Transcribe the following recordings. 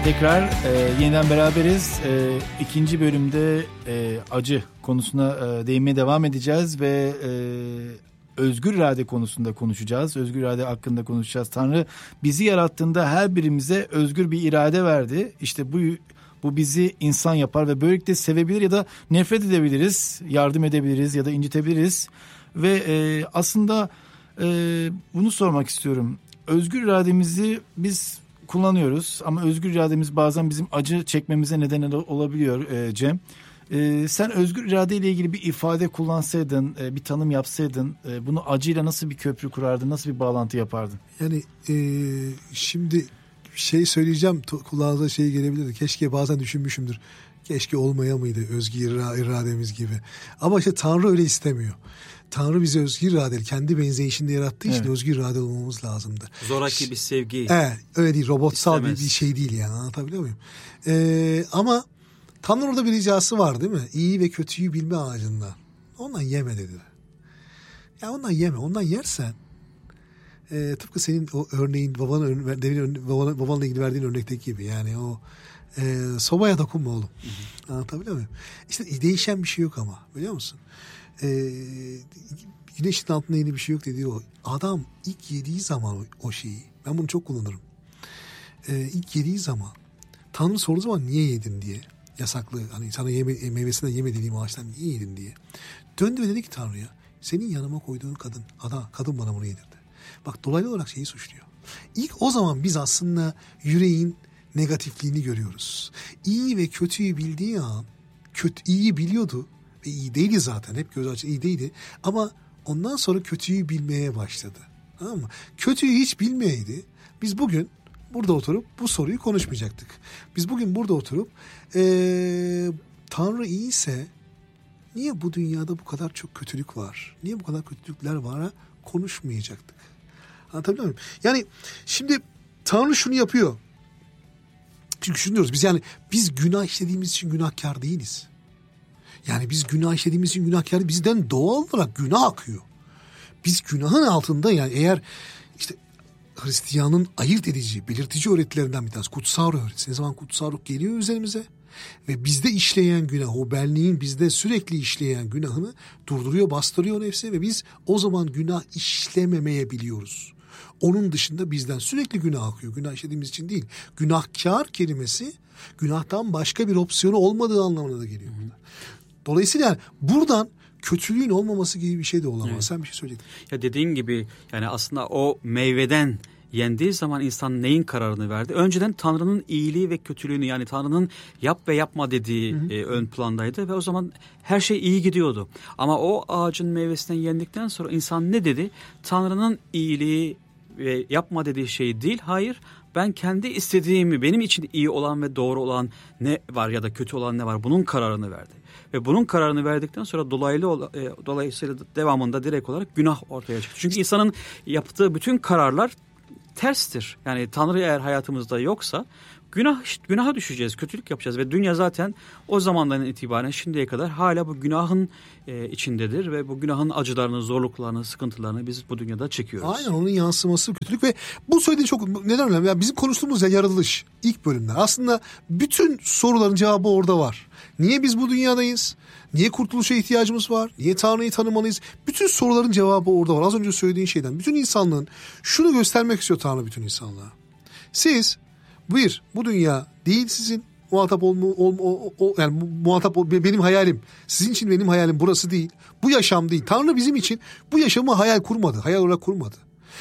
Tekrar yeniden beraberiz. İkinci bölümde acı konusuna değinmeye devam edeceğiz ve özgür irade konusunda konuşacağız. Özgür irade hakkında konuşacağız. Tanrı bizi yarattığında her birimize özgür bir irade verdi. İşte bu bizi insan yapar ve böylelikle sevebilir ya da nefret edebiliriz, yardım edebiliriz ya da incitebiliriz. Ve aslında bunu sormak istiyorum. Özgür irademizi biz kullanıyoruz ama özgür irademiz bazen bizim acı çekmemize neden olabiliyor Cem. Sen özgür irade ile ilgili bir ifade kullansaydın, bir tanım yapsaydın, bunu acıyla nasıl bir köprü kurardın, nasıl bir bağlantı yapardın? Yani şimdi söyleyeceğim, kulağınıza gelebilir. Keşke bazen düşünmüşümdür. Keşke olmaya mıydı özgür irademiz gibi. Ama işte Tanrı öyle istemiyor. Tanrı bizi özgür iradeli, kendi benzeyişinde yarattığı için özgür iradeli olmamız lazımdı. Zoraki bir sevgi. Öyle değil, robotsal bir şey değil yani, anlatabiliyor muyum? Ama Tanrı orada bir ricası var değil mi? İyi ve kötüyü bilme ağacından. Ondan yeme dedi. Ya ondan yeme, ondan yersen tıpkı senin o örneğin babanla ilgili verdiğin örnekteki gibi yani o sobaya dokunma oğlum. Anlatabiliyor muyum? İşte değişen bir şey yok ama, biliyor musun? Güneşin altında yeni bir şey yok dediği o. Adam ilk yediği zaman o şeyi, ben bunu çok kullanırım. İlk yediği zaman Tanrı sorduğu zaman niye yedin diye, yasaklı hani sana meyvesinden yeme dediğim ağaçtan niye yedin diye. Döndü ve dedi ki Tanrı'ya, senin yanıma koyduğun kadın bana bunu yedirdi. Bak, dolaylı olarak şeyi suçluyor. İlk o zaman biz aslında yüreğin negatifliğini görüyoruz. İyi ve kötüyü bildiği an, iyiyi biliyordu ve iyi değildi zaten, hep göz açı iyi değildi, ama ondan sonra kötüyü bilmeye başladı. Tamam mı? Kötüyü hiç bilmeyeydi, biz bugün burada oturup bu soruyu konuşmayacaktık. Biz bugün burada oturup Tanrı iyiyse niye bu dünyada bu kadar çok kötülük var? Niye bu kadar kötülükler var? Konuşmayacaktık. Anlatabiliyor muyum? Yani şimdi Tanrı şunu yapıyor. Çünkü şunu diyoruz biz günah işlediğimiz için günahkar değiliz. Yani biz günah işlediğimiz için günahkar değiliz. Bizden doğal olarak günah akıyor. Biz günahın altında, yani eğer işte Hristiyanın ayırt edici, belirtici öğretilerinden bir tanesi kutsal ruh öğretisi. Ne zaman kutsal ruh geliyor üzerimize ve bizde işleyen günah, o benliğin bizde sürekli işleyen günahını durduruyor, bastırıyor nefse ve biz o zaman günah işlememeye biliyoruz. Onun dışında bizden sürekli günah akıyor. Günah işlediğimiz için değil. Günahkar kelimesi günahtan başka bir opsiyonu olmadığı anlamına da geliyor. Dolayısıyla yani buradan kötülüğün olmaması gibi bir şey de olamaz. Evet. Sen bir şey söyledin. Ya dediğin gibi yani aslında o meyveden yendiği zaman insan neyin kararını verdi? Önceden Tanrı'nın iyiliği ve kötülüğünü, yani Tanrı'nın yap ve yapma dediği ön plandaydı ve o zaman her şey iyi gidiyordu. Ama o ağacın meyvesinden yendikten sonra insan ne dedi? Tanrı'nın iyiliği ve yapma dediği şey değil. Hayır, ben kendi istediğimi, benim için iyi olan ve doğru olan ne var ya da kötü olan ne var, bunun kararını verdi. Ve bunun kararını verdikten sonra dolayısıyla devamında direkt olarak günah ortaya çıktı. Çünkü insanın yaptığı bütün kararlar terstir. Yani Tanrı eğer hayatımızda yoksa günaha düşeceğiz, kötülük yapacağız ve dünya zaten o zamandan itibaren şimdiye kadar hala bu günahın içindedir ve bu günahın acılarını, zorluklarını, sıkıntılarını biz bu dünyada çekiyoruz. Aynen, onun yansıması kötülük ve bu söylediği çok neden önemli? Yani bizim konuştuğumuz yaratılış ilk bölümler. Aslında bütün soruların cevabı orada var. Niye biz bu dünyadayız? Niye kurtuluşa ihtiyacımız var? Niye Tanrı'yı tanımalıyız? Bütün soruların cevabı orada var. Az önce söylediğin şeyden. Bütün insanlığın şunu göstermek istiyor Tanrı bütün insanlığa. Siz bu dünya değil sizin muhatap yani muhatap benim hayalim. Sizin için benim hayalim burası değil. Bu yaşam değil. Tanrı bizim için bu yaşamı hayal kurmadı. Hayal olarak kurmadı.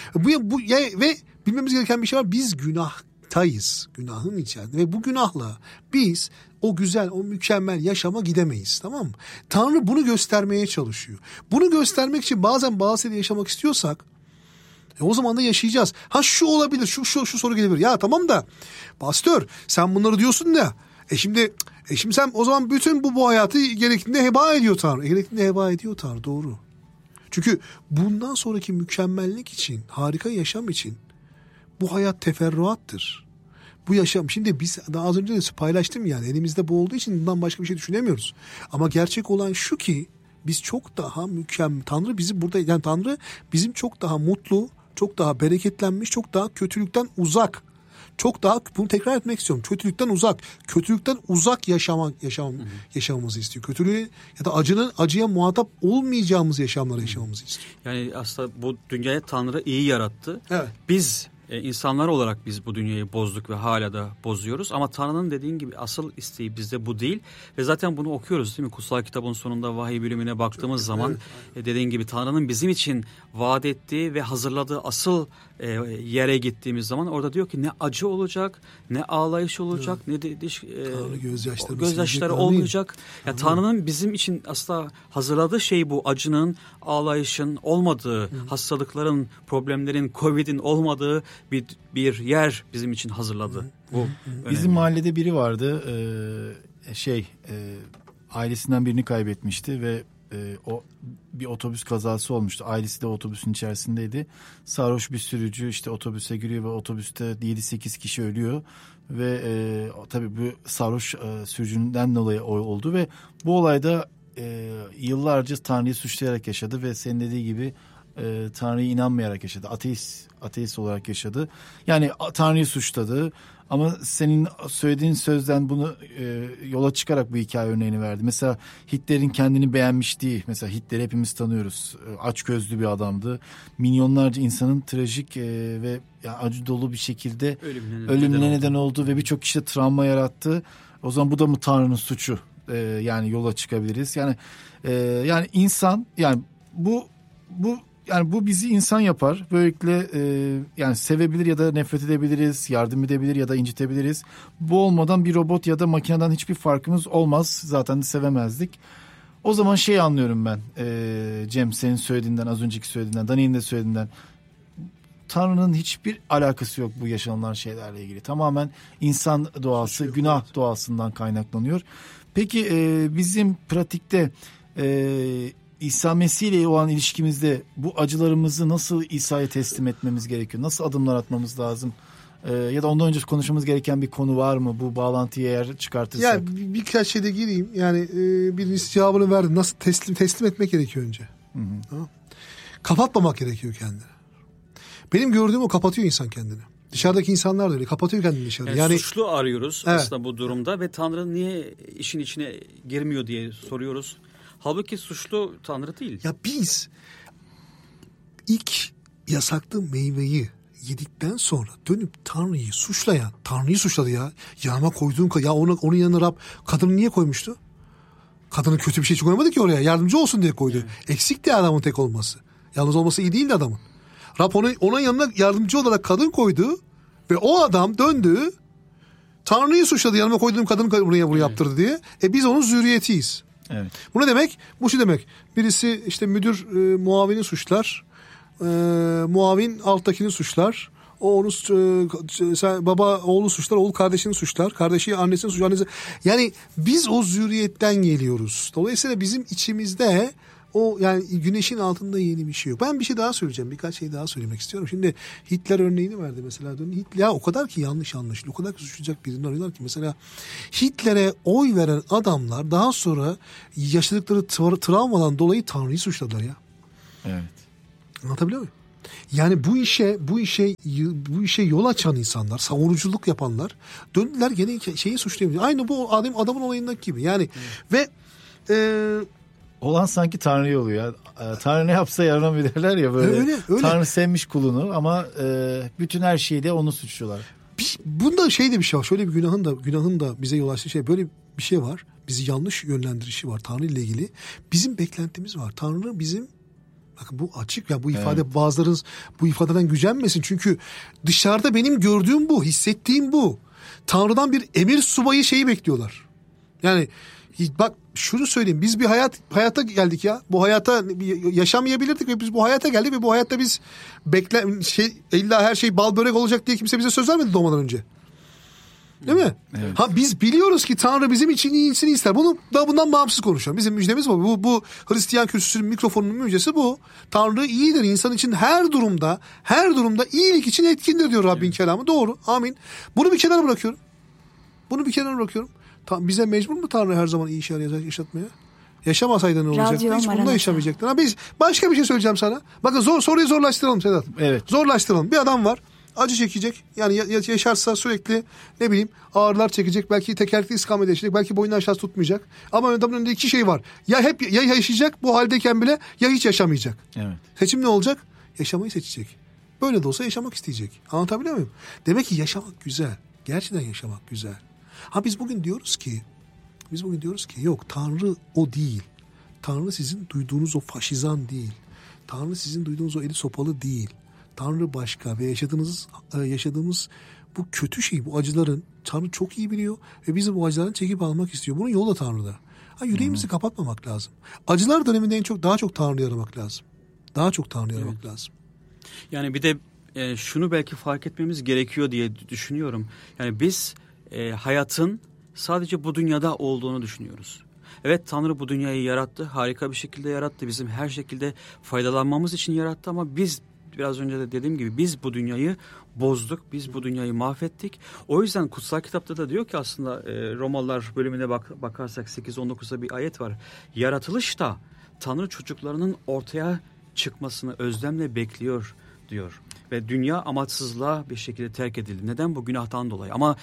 Ve bilmemiz gereken bir şey var. Biz günahtayız. Günahın içerisinde. Ve bu günahla biz o güzel, o mükemmel yaşama gidemeyiz. Tamam mı? Tanrı bunu göstermeye çalışıyor. Bunu göstermek için bazen bazı şeyleri yaşamak istiyorsak o zaman da yaşayacağız. Şu olabilir, şu soru gelebilir. Ya tamam da pastör sen bunları diyorsun da şimdi sen o zaman bütün bu hayatı gerektiğinde heba ediyor Tanrı. Gerektiğinde heba ediyor Tanrı, doğru. Çünkü bundan sonraki mükemmellik için, harika yaşam için bu hayat teferruattır. Bu yaşam, şimdi biz daha az önce de paylaştım yani, elimizde bu olduğu için bundan başka bir şey düşünemiyoruz. Ama gerçek olan şu ki biz çok daha mükemmel, Tanrı bizi burada, yani Tanrı bizim çok daha mutlu, çok daha bereketlenmiş, çok daha kötülükten uzak, çok daha bunu tekrar etmek istiyorum. Kötülükten uzak yaşamamızı istiyor. Kötülüğü ya da acıya muhatap olmayacağımız yaşamları yaşamamızı istiyor. Yani aslında bu dünyayı Tanrı iyi yarattı. Evet. Biz insanlar olarak biz bu dünyayı bozduk ve hala da bozuyoruz. Ama Tanrı'nın dediğin gibi asıl isteği bizde bu değil. Ve zaten bunu okuyoruz değil mi? Kutsal kitabın sonunda vahiy bölümüne baktığımız zaman dediğin gibi Tanrı'nın bizim için vaat ettiği ve hazırladığı asıl yere gittiğimiz zaman orada diyor ki ne acı olacak, ne ağlayış olacak, ne de gözyaşları olmayacak. Ya Tanrı'nın bizim için aslında hazırladığı şey bu, acının, ağlayışın olmadığı, hastalıkların, problemlerin, Covid'in olmadığı bir yer bizim için hazırladı. Bu bizim mahallede biri vardı. Ailesinden birini kaybetmişti ve o bir otobüs kazası olmuştu. Ailesi de otobüsün içerisindeydi. Sarhoş bir sürücü işte otobüse giriyor ve otobüste 7-8 kişi ölüyor ve tabii bu sarhoş sürücünden dolayı oldu ve bu olayda yıllarca Tanrı'yı suçlayarak yaşadı ve senin dediği gibi Tanrı'ya inanmayarak yaşadı. Ateist olarak yaşadı. Yani Tanrı'yı suçladı. Ama senin söylediğin sözden bunu yola çıkarak bu hikaye örneğini verdi. Mesela Hitler'in kendini beğenmişliği. Mesela Hitler'i hepimiz tanıyoruz. Açgözlü bir adamdı. Milyonlarca insanın trajik ve acı dolu bir şekilde ölümüne neden oldu ve birçok kişide travma yarattı. O zaman bu da mı Tanrı'nın suçu? Yani yola çıkabiliriz. Yani insan yani bu bizi insan yapar. Böylelikle yani sevebilir ya da nefret edebiliriz, yardım edebilir ya da incitebiliriz. Bu olmadan bir robot ya da makineden hiçbir farkımız olmaz. Zaten de sevemezdik. O zaman anlıyorum ben Cem senin söylediğinden, az önceki söylediğinden, Dani'nin de söylediğinden. Tanrı'nın hiçbir alakası yok bu yaşanılan şeylerle ilgili. Tamamen insan doğası, günah doğasından kaynaklanıyor. Peki bizim pratikte İsa Mesih ile olan ilişkimizde bu acılarımızı nasıl İsa'ya teslim etmemiz gerekiyor? Nasıl adımlar atmamız lazım? Ya da ondan önce konuşmamız gereken bir konu var mı? Bu bağlantıyı eğer çıkartırsak. Yani birkaç şeyde gireyim. Yani birincisi cevabını verdim. Nasıl teslim etmek gerekiyor önce. Tamam. Kapatmamak gerekiyor kendini. Benim gördüğüm o kapatıyor insan kendini. Dışarıdaki insanlar da öyle kapatıyor kendini dışarı. Yani suçlu arıyoruz aslında bu durumda ve Tanrı niye işin içine girmiyor diye soruyoruz. Halbuki suçlu Tanrı değil. Ya biz ilk yasaklı meyveyi yedikten sonra dönüp Tanrı'yı suçladı ya. Yanıma koyduğum ya onun yanına Rab kadını niye koymuştu? Kadının kötü bir şey koymadı ki oraya. Yardımcı olsun diye koydu. Evet. Eksikti adamın tek olması. Yalnız olması iyi değildi adamın. Rab onun yanına yardımcı olarak kadın koydu ve o adam döndü Tanrı'yı suçladı. Yanıma koyduğum kadın buraya bunu yaptırdı diye. Biz onun zürriyetiyiz. Evet. Bu ne demek? Bu şu demek. Birisi işte müdür muavini suçlar. Muavin alttakini suçlar. O onu baba oğlu suçlar, oğul kardeşini suçlar, kardeşi annesini suçlar. Yani biz o zürriyetten geliyoruz. Dolayısıyla bizim içimizde o yani güneşin altında yeni bir şey yok. Ben bir şey daha söyleyeceğim. Birkaç şey daha söylemek istiyorum. Şimdi Hitler örneğini verdi mesela. Hitler o kadar ki yanlış anlaşılıyor. O kadar ki suçlayacak birini arıyorlar ki mesela Hitler'e oy veren adamlar daha sonra yaşadıkları travmadan dolayı Tanrı'yı suçladılar ya. Evet. Anlatabiliyor muyum? Yani bu işe yol açan insanlar, savunuculuk yapanlar döndüler gene şeyi suçlayabiliyor. Aynı bu adamın olayındaki gibi. Yani ve olan sanki Tanrı'ya oluyor. Tanrı ne yapsa yaranamıyor derler ya böyle. Öyle. Tanrı sevmiş kulunu ama bütün her şeyi de onu suçluyorlar. Bunda de bir şey var. Şöyle bir günahın da bize yol açtığı böyle bir şey var. Bizi yanlış yönlendirişi var Tanrı ile ilgili. Bizim beklentimiz var. Tanrı bizim bakın bu açık ya bu ifade bazılarınız bu ifadeden gücenmesin. Çünkü dışarıda benim gördüğüm bu, hissettiğim bu. Tanrı'dan bir emir subayı bekliyorlar. Yani bak şunu söyleyeyim. Biz bir hayata geldik ya. Bu hayata yaşamayabilirdik ve biz bu hayata geldik ve bu hayatta biz illa her şey bal börek olacak diye kimse bize söz vermedi doğmadan önce. Değil mi? Evet. Biz biliyoruz ki Tanrı bizim için iyisini ister. Bundan bağımsız konuşuyorum. Bizim müjdemiz bu. Bu Hristiyan kürsüsünün mikrofonunun müjdesi bu. Tanrı iyidir. İnsan için her durumda iyilik için etkindir diyor Rabbin kelamı. Doğru. Amin. Bunu bir kenara bırakıyorum. Bize mecbur mu Tanrı her zaman iyi şeyler yaşatmaya? Yaşamasaydı ne olacaktı? Hiç bunda yaşamayacaktı. Biz başka bir şey söyleyeceğim sana. Bakın soruyu zorlaştıralım Sedat. Evet. Zorlaştıralım. Bir adam var. acı çekecek. Yani yaşarsa sürekli ne bileyim ağrılar çekecek. Belki tekerlekli istikamet edecek. Belki boynu aşağısı tutmayacak. Ama adamın önünde iki şey var. Ya hep ya yaşayacak bu haldeyken bile, ya hiç yaşamayacak. Evet. Seçim ne olacak? Yaşamayı seçecek. Böyle de olsa yaşamak isteyecek. Anlatabiliyor muyum? Demek ki yaşamak güzel. Gerçekten yaşamak güzel. Biz bugün diyoruz ki yok, Tanrı o değil. Tanrı sizin duyduğunuz o faşizan değil. Tanrı sizin duyduğunuz o eli sopalı değil. Tanrı başka ve yaşadığımız bu kötü şey, bu acıların Tanrı çok iyi biliyor ve bizi bu acılardan çekip almak istiyor. Bunun yolu da Tanrı'da. Yüreğimizi kapatmamak lazım. Acılar döneminde daha çok Tanrı'yı aramak lazım. Daha çok Tanrı'yı aramak lazım. Yani bir de şunu belki fark etmemiz gerekiyor diye düşünüyorum. Yani biz hayatın sadece bu dünyada olduğunu düşünüyoruz. Evet, Tanrı bu dünyayı yarattı, harika bir şekilde yarattı. Bizim her şekilde faydalanmamız için yarattı ama biz, biraz önce de dediğim gibi, biz bu dünyayı bozduk, biz bu dünyayı mahvettik. O yüzden kutsal kitapta da diyor ki aslında Romalılar bölümüne bakarsak 8-19'da bir ayet var. Yaratılışta Tanrı çocuklarının ortaya çıkmasını özlemle bekliyor diyor. Ve dünya amaçsızlığa bir şekilde terk edildi. Neden? Bu günahtan dolayı. Ama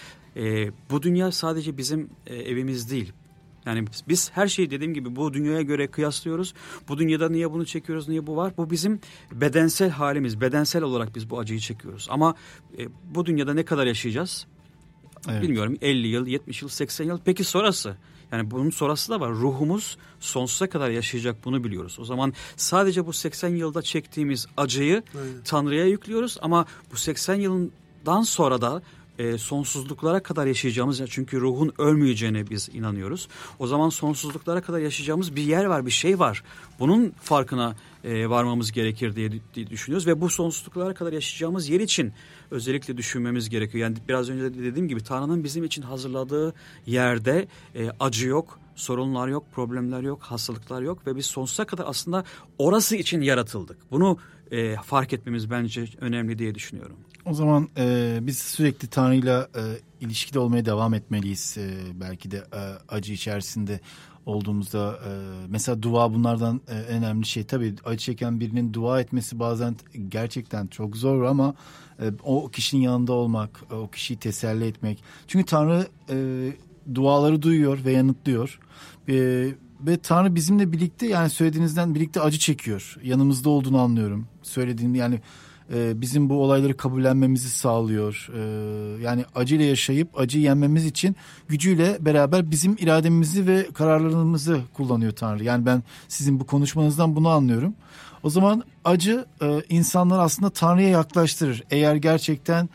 bu dünya sadece bizim evimiz değil. Yani biz her şeyi dediğim gibi bu dünyaya göre kıyaslıyoruz. Bu dünyada niye bunu çekiyoruz, niye bu var? Bu bizim bedensel halimiz. Bedensel olarak biz bu acıyı çekiyoruz. Ama bu dünyada ne kadar yaşayacağız? Evet. Bilmiyorum, 50 yıl, 70 yıl, 80 yıl. Peki sonrası? Yani bunun sonrası da var. Ruhumuz sonsuza kadar yaşayacak, bunu biliyoruz. O zaman sadece bu 80 yılda çektiğimiz acıyı Tanrı'ya yüklüyoruz. Ama bu 80 yıldan sonra da sonsuzluklara kadar yaşayacağımız, çünkü ruhun ölmeyeceğine biz inanıyoruz. O zaman sonsuzluklara kadar yaşayacağımız bir yer var, bir şey var. Bunun farkına varmamız gerekir diye düşünüyoruz ve bu sonsuzluklara kadar yaşayacağımız yer için özellikle düşünmemiz gerekiyor. Yani biraz önce de dediğim gibi Tanrı'nın bizim için hazırladığı yerde acı yok, sorunlar yok, problemler yok, hastalıklar yok ve biz sonsuza kadar aslında orası için yaratıldık. Bunu fark etmemiz bence önemli diye düşünüyorum. O zaman biz sürekli Tanrı'yla ilişkide olmaya devam etmeliyiz. Belki de acı içerisinde olduğumuzda mesela dua bunlardan en önemli şey. Tabii acı çeken birinin dua etmesi bazen gerçekten çok zor ama o kişinin yanında olmak, o kişiyi teselli etmek. Çünkü Tanrı duaları duyuyor ve yanıtlıyor. Ve Tanrı bizimle birlikte, yani söylediğinizden birlikte acı çekiyor. Yanımızda olduğunu anlıyorum. Söylediğim yani bizim bu olayları kabullenmemizi sağlıyor. Yani acıyla yaşayıp acıyı yenmemiz için gücüyle beraber bizim irademizi ve kararlarımızı kullanıyor Tanrı. Yani ben sizin bu konuşmanızdan bunu anlıyorum. O zaman acı insanları aslında Tanrı'ya yaklaştırır. Eğer gerçekten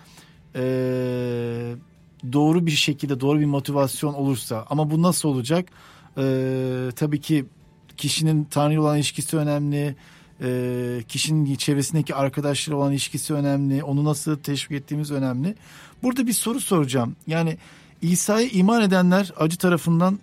doğru bir şekilde, doğru bir motivasyon olursa. Ama bu nasıl olacak? Tabii ki kişinin Tanrı'yla olan ilişkisi önemli. Kişinin çevresindeki arkadaşlarıyla olan ilişkisi önemli. Onu nasıl teşvik ettiğimiz önemli. Burada bir soru soracağım. Yani İsa'ya iman edenler acı tarafından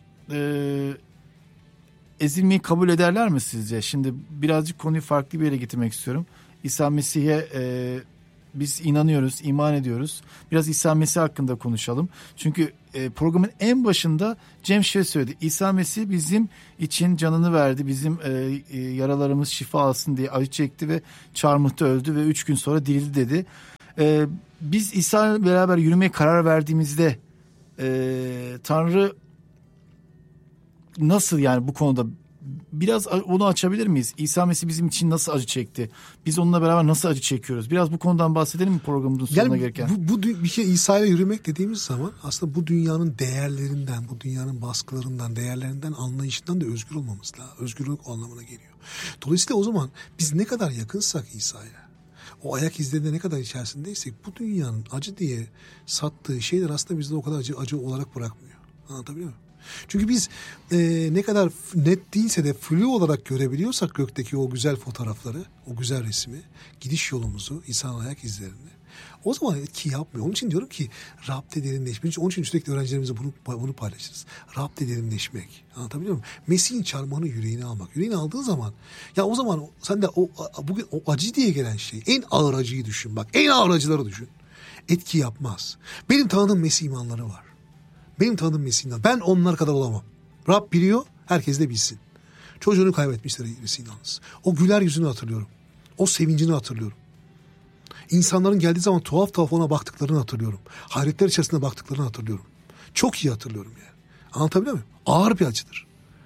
ezilmeyi kabul ederler mi sizce? Şimdi birazcık konuyu farklı bir yere getirmek istiyorum. İsa Mesih'e biz inanıyoruz, iman ediyoruz. Biraz İsa Mesih hakkında konuşalım. Çünkü programın en başında Cem şey söyledi. İsa Mesih bizim için canını verdi. Bizim yaralarımız şifa alsın diye acı çekti ve çarmıhta öldü ve 3 gün sonra dirildi dedi. Biz İsa'yla beraber yürümeye karar verdiğimizde Tanrı nasıl, yani bu konuda biraz onu açabilir miyiz? İsa Mesih bizim için nasıl acı çekti? Biz onunla beraber nasıl acı çekiyoruz? Biraz bu konudan bahsedelim mi programımızın sonuna gelirken? Bu bir şey, İsa'yla yürümek dediğimiz zaman aslında bu dünyanın değerlerinden, bu dünyanın baskılarından, değerlerinden, anlayışından da özgür olmamız lazım. Özgürlük anlamına geliyor. Dolayısıyla o zaman biz ne kadar yakınsak İsa'ya, o ayak izlerinde ne kadar içerisindeysek, bu dünyanın acı diye sattığı şeyler aslında bizde o kadar acı olarak bırakmıyor. Anlatabiliyor muyum? Çünkü biz ne kadar net değilse de flu olarak görebiliyorsak gökteki o güzel fotoğrafları, o güzel resmi, gidiş yolumuzu, İsa'nın ayak izlerini, o zaman etki yapmıyor. Onun için diyorum ki Rab'de derinleşmek. Onun için sürekli öğrencilerimize bunu paylaşırız. Rab'de derinleşmek. Anlatabiliyor muyum? Mesih'in çarmıhını yüreğine almak. Yüreğine aldığın zaman, ya o zaman sen de bugün o acı diye gelen şey, en ağır acıyı düşün. Bak, en ağır acıları düşün. Etki yapmaz. Benim tanıdığım Mesih imanları var. Benim tanıdığım Mesih'den. Ben onlar kadar olamam. Rab biliyor, herkes de bilsin. Çocuğunu kaybetmişler Mesih'in yalnız. O güler yüzünü hatırlıyorum. O sevincini hatırlıyorum. İnsanların geldiği zaman tuhaf tuhaf ona baktıklarını hatırlıyorum. Hayretler içerisinde baktıklarını hatırlıyorum. Çok iyi hatırlıyorum yani. Anlatabiliyor muyum? Ağır bir acıdır.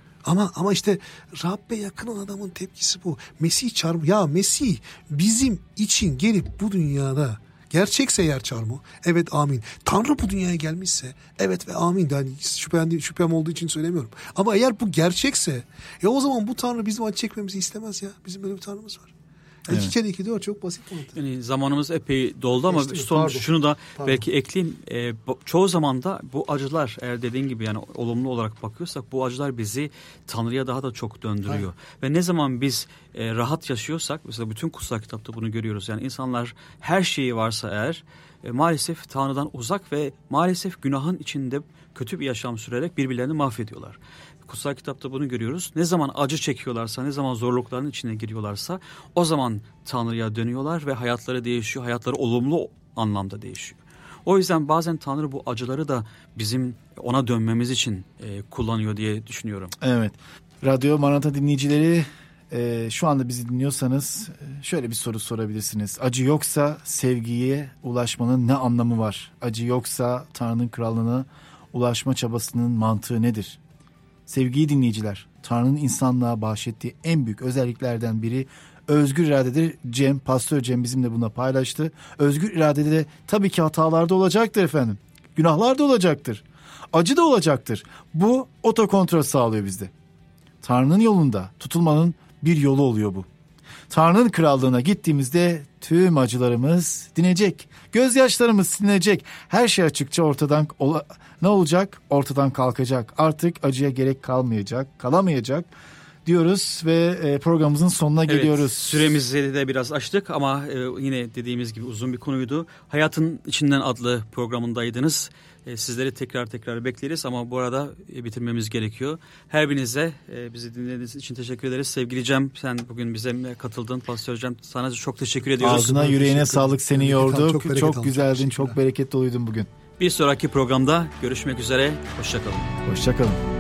Ama işte Rabbe yakın olan adamın tepkisi bu. Mesih çarmıh. Ya Mesih bizim için gelip bu dünyada gerçekse eğer çarmıh. Evet amin. Tanrı bu dünyaya gelmişse evet ve amin. Yani şüphem olduğu için söylemiyorum. Ama eğer bu gerçekse o zaman bu Tanrı bizim acı çekmemizi istemez ya. Bizim böyle bir Tanrımız var. Yani evet. 2 kere 2 4 çok basit bir yani zamanımız epey doldu ama şunu da belki ekleyeyim. Çoğu zaman da bu acılar, eğer dediğin gibi yani olumlu olarak bakıyorsak, bu acılar bizi Tanrı'ya daha da çok döndürüyor. Aynen. Ve ne zaman biz rahat yaşıyorsak, mesela bütün kutsal kitapta bunu görüyoruz. Yani insanlar her şeyi varsa eğer maalesef Tanrı'dan uzak ve maalesef günahın içinde kötü bir yaşam sürerek birbirlerini mahvediyorlar. Kutsal kitapta bunu görüyoruz. Ne zaman acı çekiyorlarsa, ne zaman zorlukların içine giriyorlarsa o zaman Tanrı'ya dönüyorlar ve hayatları değişiyor. Hayatları olumlu anlamda değişiyor. O yüzden bazen Tanrı bu acıları da bizim ona dönmemiz için kullanıyor diye düşünüyorum. Evet. Radyo Maranatha dinleyicileri, şu anda bizi dinliyorsanız şöyle bir soru sorabilirsiniz. Acı yoksa sevgiye ulaşmanın ne anlamı var? Acı yoksa Tanrı'nın krallığına ulaşma çabasının mantığı nedir? Sevgili dinleyiciler, Tanrı'nın insanlığa bahşettiği en büyük özelliklerden biri özgür iradedir. Pastör Cem bizimle bunu paylaştı. Özgür iradede de tabii ki hatalar da olacaktır efendim. Günahlar da olacaktır. Acı da olacaktır. Bu otokontrol sağlıyor bizde. Tanrı'nın yolunda tutulmanın bir yolu oluyor bu. Tanrı'nın krallığına gittiğimizde tüm acılarımız dinecek. Gözyaşlarımız silinecek. Her şey açıkça ortadan ne olacak? Ortadan kalkacak. Artık acıya gerek kalamayacak diyoruz ve programımızın sonuna geliyoruz. Süremizi de biraz açtık ama yine dediğimiz gibi uzun bir konuydu. Hayatın İçinden adlı programındaydınız. Sizleri tekrar bekleriz ama bu arada bitirmemiz gerekiyor. Her birinize bizi dinlediğiniz için teşekkür ederiz. Sevgili Cem, sen bugün bize katıldın. Pastör Cem, sana çok teşekkür ediyoruz. Ağzına yüreğine sağlık, seni yorduk. Çok güzeldin, çok bereketli oluydun bugün. Bir sonraki programda görüşmek üzere. Hoşça kalın. Hoşça kalın.